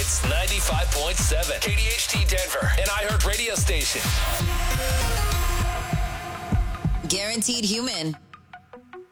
Hits 95.7. KDHT Denver, an iHeart radio station. Guaranteed Human.